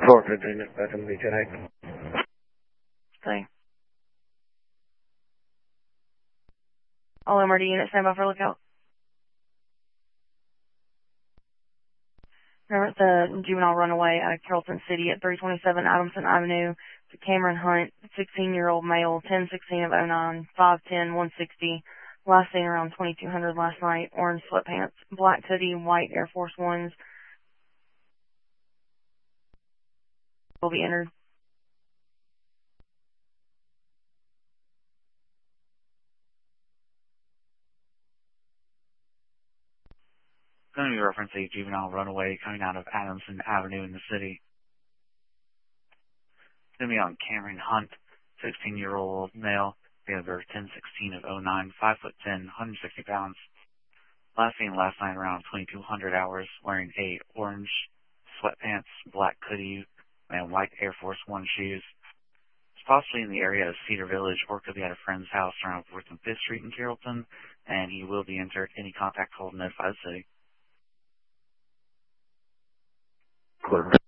Fort Virginia, Beckham Beach, Connect. Okay. All MRD units stand by for lookout. Remember the juvenile runaway out of Carrollton City at 327 Adamson Avenue to Cameron Hunt, 16-year-old male, 10/16 of 09, 5'10", 160. Last seen around 2200 last night. Orange sweatpants, black hoodie, white Air Force Ones. Will be entered. Going to reference a juvenile runaway coming out of Adamson Avenue in the city. It's going to be on Cameron Hunt, 16-year-old male, date of birth 10/16 of 09, 5'10", 160 pounds. Last seen last night around 2200 hours, wearing a orange sweatpants, black hoodie, and white Air Force One shoes. It's possibly in the area of Cedar Village or could be at a friend's house around 4th and 5th Street in Carrollton, and he will be entered. Any contact call notify the city.